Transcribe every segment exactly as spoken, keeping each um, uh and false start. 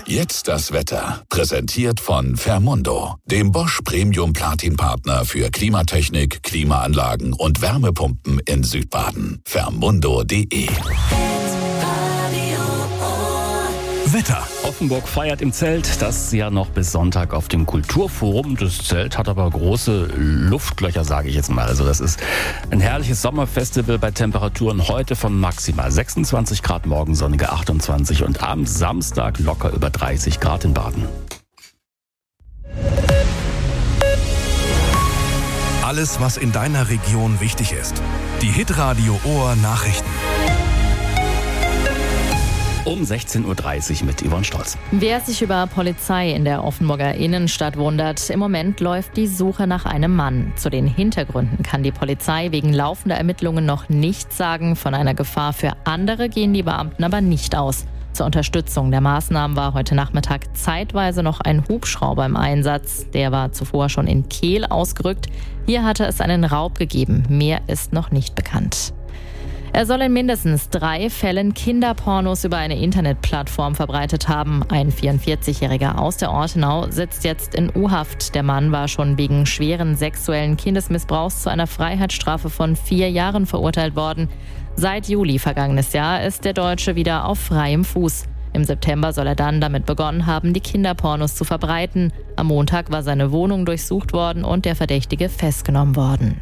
Jetzt das Wetter. Präsentiert von Fermundo, dem Bosch Premium Platin Partner für Klimatechnik, Klimaanlagen und Wärmepumpen in Südbaden. Fermundo punkt de. Wetter. Offenburg feiert im Zelt, das ja noch bis Sonntag auf dem Kulturforum. Das Zelt hat aber große Luftlöcher, sage ich jetzt mal. Also das ist ein herrliches Sommerfestival bei Temperaturen heute von maximal sechsundzwanzig Grad, morgen sonnige achtundzwanzig und am Samstag locker über dreißig Grad in Baden. Alles, was in deiner Region wichtig ist. Die Hitradio Ohr Nachrichten. Um sechzehn Uhr dreißig mit Yvonne Stolz. Wer sich über Polizei in der Offenburger Innenstadt wundert, im Moment läuft die Suche nach einem Mann. Zu den Hintergründen kann die Polizei wegen laufender Ermittlungen noch nichts sagen. Von einer Gefahr für andere gehen die Beamten aber nicht aus. Zur Unterstützung der Maßnahmen war heute Nachmittag zeitweise noch ein Hubschrauber im Einsatz. Der war zuvor schon in Kehl ausgerückt. Hier hatte es einen Raub gegeben. Mehr ist noch nicht bekannt. Er soll in mindestens drei Fällen Kinderpornos über eine Internetplattform verbreitet haben. Ein vierundvierzigjähriger aus der Ortenau sitzt jetzt in U-Haft. Der Mann war schon wegen schweren sexuellen Kindesmissbrauchs zu einer Freiheitsstrafe von vier Jahren verurteilt worden. Seit Juli vergangenes Jahr ist der Deutsche wieder auf freiem Fuß. Im September soll er dann damit begonnen haben, die Kinderpornos zu verbreiten. Am Montag war seine Wohnung durchsucht worden und der Verdächtige festgenommen worden.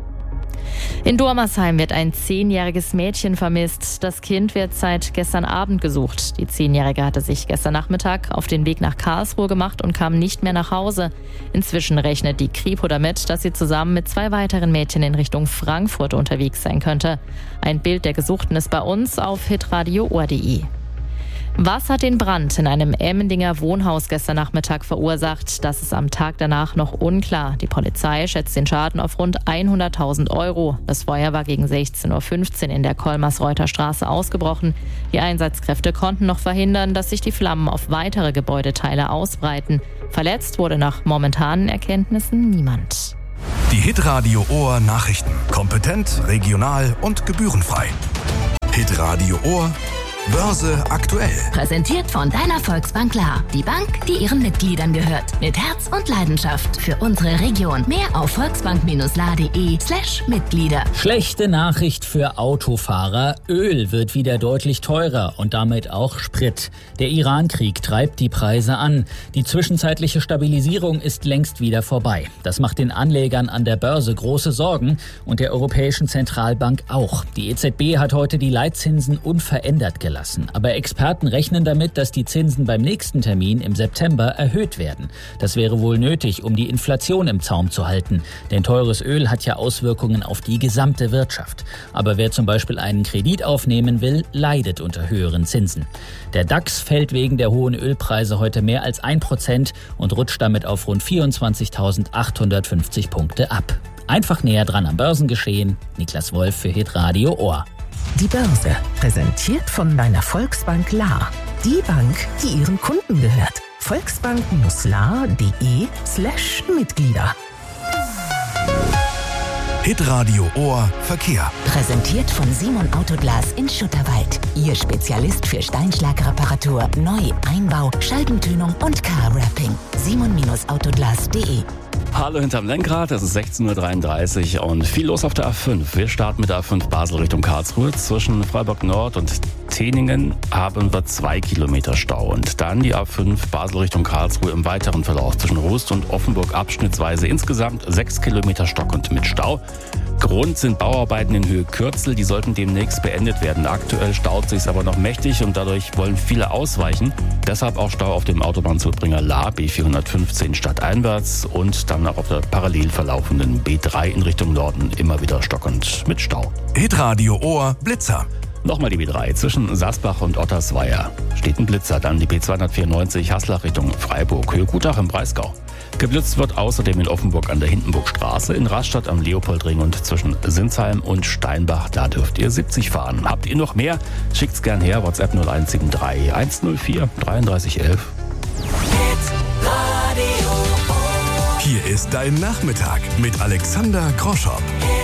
In Dormersheim wird ein zehnjähriges Mädchen vermisst. Das Kind wird seit gestern Abend gesucht. Die Zehnjährige hatte sich gestern Nachmittag auf den Weg nach Karlsruhe gemacht und kam nicht mehr nach Hause. Inzwischen rechnet die Kripo damit, dass sie zusammen mit zwei weiteren Mädchen in Richtung Frankfurt unterwegs sein könnte. Ein Bild der Gesuchten ist bei uns auf hitradio ohr punkt de. Was hat den Brand in einem Emmendinger Wohnhaus gestern Nachmittag verursacht? Das ist am Tag danach noch unklar. Die Polizei schätzt den Schaden auf rund hunderttausend Euro. Das Feuer war gegen sechzehn Uhr fünfzehn in der Kolmersreuther Straße ausgebrochen. Die Einsatzkräfte konnten noch verhindern, dass sich die Flammen auf weitere Gebäudeteile ausbreiten. Verletzt wurde nach momentanen Erkenntnissen niemand. Die Hitradio Ohr Nachrichten. Kompetent, regional und gebührenfrei. Hitradio Ohr Börse aktuell. Präsentiert von deiner Volksbank Klar. Die Bank, die ihren Mitgliedern gehört. Mit Herz und Leidenschaft für unsere Region. Mehr auf volksbank-la.de slash Mitglieder. Schlechte Nachricht für Autofahrer. Öl wird wieder deutlich teurer und damit auch Sprit. Der Iran-Krieg treibt die Preise an. Die zwischenzeitliche Stabilisierung ist längst wieder vorbei. Das macht den Anlegern an der Börse große Sorgen und der Europäischen Zentralbank auch. Die E Z B hat heute die Leitzinsen unverändert gelassen. Aber Experten rechnen damit, dass die Zinsen beim nächsten Termin im September erhöht werden. Das wäre wohl nötig, um die Inflation im Zaum zu halten. Denn teures Öl hat ja Auswirkungen auf die gesamte Wirtschaft. Aber wer zum Beispiel einen Kredit aufnehmen will, leidet unter höheren Zinsen. Der DAX fällt wegen der hohen Ölpreise heute mehr als ein Prozent und rutscht damit auf rund vierundzwanzigtausendachthundertfünfzig Punkte ab. Einfach näher dran am Börsengeschehen. Niklas Wolf für Hitradio Ohr. Die Börse, präsentiert von deiner Volksbank La. Die Bank, die ihren Kunden gehört. volksbank-la.de slash Mitglieder. Hitradio Ohr Verkehr. Präsentiert von Simon Autoglas in Schutterwald. Ihr Spezialist für Steinschlagreparatur, Neu-, Einbau, Scheibentönung und Car-Wrapping. simon Autoglas punkt de. Hallo hinterm Lenkrad, es ist sechzehn Uhr dreiunddreißig und viel los auf der A fünf. Wir starten mit der A fünf Basel Richtung Karlsruhe. Zwischen Freiburg Nord und Teningen haben wir zwei Kilometer Stau. Und dann die A fünf Basel Richtung Karlsruhe im weiteren Verlauf zwischen Rust und Offenburg abschnittsweise insgesamt sechs Kilometer Stock und mit Stau. Grund sind Bauarbeiten in Höhe Kürzel, die sollten demnächst beendet werden. Aktuell staut sich aber noch mächtig und dadurch wollen viele ausweichen. Deshalb auch Stau auf dem Autobahnzubringer La B vierhundertfünfzehn stadteinwärts und dann auch auf der parallel verlaufenden B drei in Richtung Norden immer wieder stockend mit Stau. Hitradio Ohr Blitzer. Nochmal die B drei zwischen Sasbach und Ottersweier. Steht ein Blitzer, dann die B zweihundertvierundneunzig Haslach Richtung Freiburg, Höhe Gutach im Breisgau. Geblitzt wird außerdem in Offenburg an der Hindenburgstraße, in Rastatt am Leopoldring und zwischen Sinsheim und Steinbach, da dürft ihr siebzig fahren. Habt ihr noch mehr? Schickt's gern her, WhatsApp null eins sieben drei eins null vier dreiunddreißig elf. Hier ist dein Nachmittag mit Alexander Groschow.